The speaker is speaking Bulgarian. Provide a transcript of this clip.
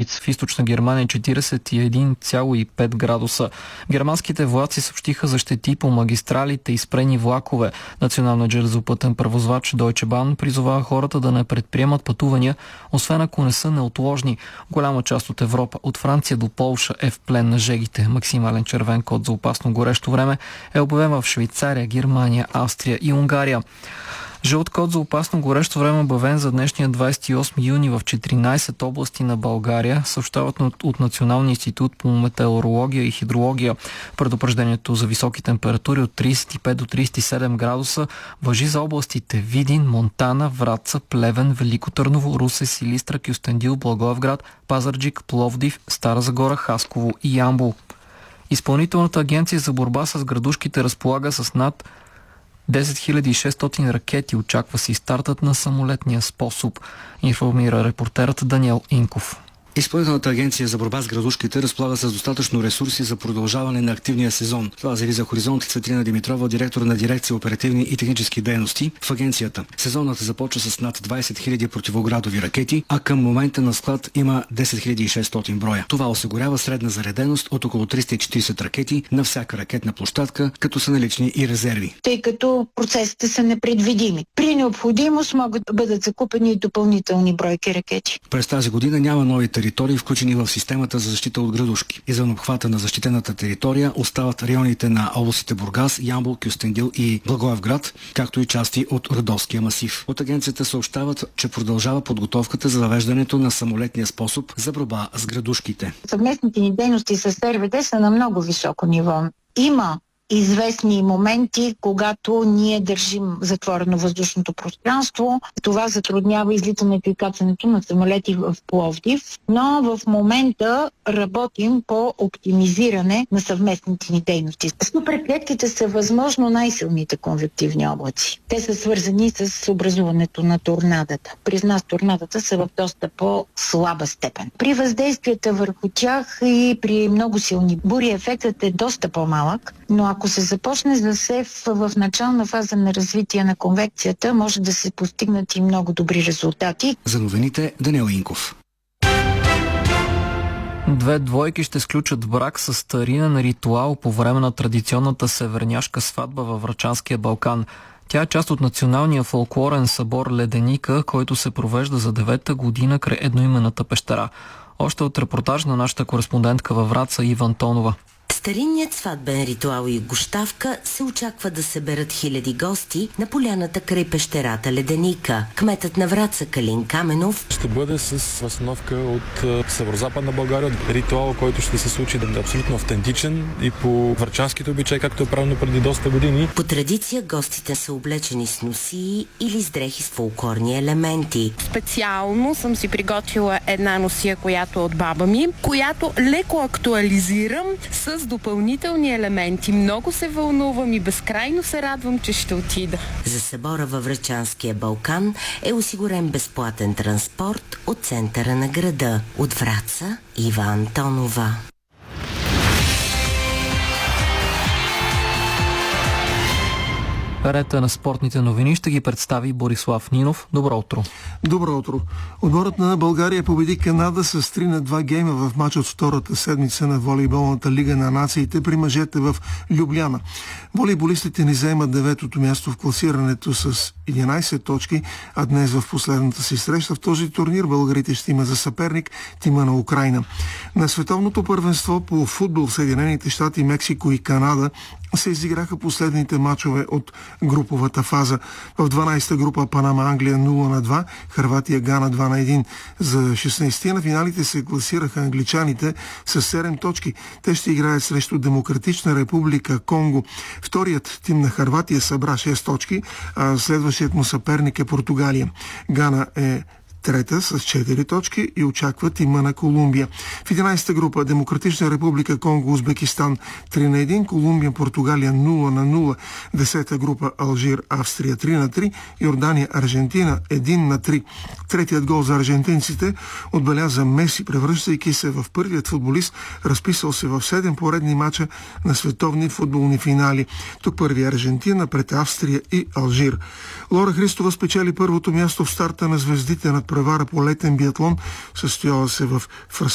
Лайпциц в източна Германия 41,5 градуса. Германските влаци съобщиха за щети по магистралите и спрени влакове. Националният железопътен превозвач Deutsche Bahn призовава хората да не предприемат пътувания, освен ако не са неотложни. Голяма част от Европа, от Франция до Полша, е в плен на жегите. Максимален червен код за опасно горещо време е обявен в Швейцария, Германия, Австрия и Унгария. Жълт код за опасно горещо време обявен за днешния 28 юни в 14 области на България, съобщават от Националния институт по метеорология и хидрология. Предупреждението за високи температури от 35 до 37 градуса важи за областите Видин, Монтана, Враца, Плевен, Велико Търново, Русе, Силистра, Кюстендил, Благоевград, Пазарджик, Пловдив, Стара Загора, Хасково и Ямбол. Изпълнителната агенция за борба с градушките разполага с над 10 600 ракети. Очаква се и стартът на самолетния способ, информира репортерът Даниел Инков. Изпълнителната агенция за борба с градушките разполага с достатъчно ресурси за продължаване на активния сезон. Това заяви за Хоризонт Цветлина Димитрова, директор на дирекция оперативни и технически дейности в агенцията. Сезонът започва с над 20 000 противоградови ракети, а към момента на склад има 10 600 броя. Това осигурява средна зареденост от около 340 ракети на всяка ракетна площадка, като са налични и резерви. Тъй като процесите са непредвидими. При необходимост могат да бъдат закупени допълнителни бройки ракети. През тази година няма нови територии, включени в системата за защита от градушки. Извън обхвата на защитената територия остават районите на областите Бургас, Ямбол, Кюстендил и Благоевград, както и части от Родовския масив. От агенцията съобщават, че продължава подготовката за въвеждането на самолетния способ за борба с градушките. Съвместните ни дейности с РВД са на много високо ниво. Има известни моменти, когато ние държим затворено въздушното пространство. Това затруднява излитането и кацането на самолети в Пловдив, но в момента работим по оптимизиране на съвместните ни дейности. Суперклетките са възможно най-силните конвективни облаци. Те са свързани с образуването на торнадата. При нас торнадата са в доста по-слаба степен. При въздействията върху тях и при много силни бури ефектът е доста по-малък, но ако се започне засев в начална фаза на развитие на конвекцията, може да се постигнат и много добри резултати. За новините Даниел Инков. Две двойки ще сключат брак с старинен ритуал по време на традиционната северняшка сватба във Врачанския Балкан. Тя е част от националния фолклорен събор Леденика, който се провежда за 9-та година край едноименната пещера. Още от репортаж на нашата кореспондентка във Враца Ива Антонова. Старинният сватбен ритуал и гощавка се очаква да съберат хиляди гости на поляната край пещерата Леденика. Кметът на Враца Калин Каменов ще бъде с разстановка от северозападна България, ритуал, който ще се случи да е абсолютно автентичен и по врачанските обичаи, както е правилно преди доста години. По традиция гостите са облечени с носии или с дрехи с фолклорни елементи. Специално съм си приготвила една носия, която е от баба ми, която леко актуализирам с допълнителни елементи. Много се вълнувам и безкрайно се радвам, че ще отида. За събора във Врачанския Балкан е осигурен безплатен транспорт от центъра на града. От Враца Ива Антонова. Рета на спортните новини ще ги представи Борислав Нинов. Добро утро. Добро утро. Отборът на България победи Канада с 3-2 гейма в матч от втората седмица на волейболната лига на нациите при мъжете в Любляна. Волейболистите ни заемат 9-то място в класирането с 11 точки, а днес в последната си среща в този турнир българите ще има за съперник тима на Украйна. На световното първенство по футбол в Съединените щати, Мексико и Канада се изиграха последните мачове от груповата фаза. В 12-та група Панама Англия 0-2, Хърватия Гана 2-1. За 16-ти на финалите се класираха англичаните с 7 точки. Те ще играят срещу Демократична република Конго. Вторият тим на Хърватия събра 6 точки, а следващият му съперник е Португалия. Гана е трета с 4 точки и очаква тима на Колумбия. В 11-та група Демократична република Конго, Узбекистан 3-1, Колумбия, Португалия 0-0. 10-та група Алжир, Австрия 3-3, Йордания, Аржентина 1-3. Третият гол за аржентинците отбеляза Меси, превръщайки се в първият футболист, разписал се в 7 поредни мача на световни футболни финали. Тук първи Аржентина пред Австрия и Алжир. Лора Христова спечели първото място в старта на звездите над превара по летен биатлон, състояла се в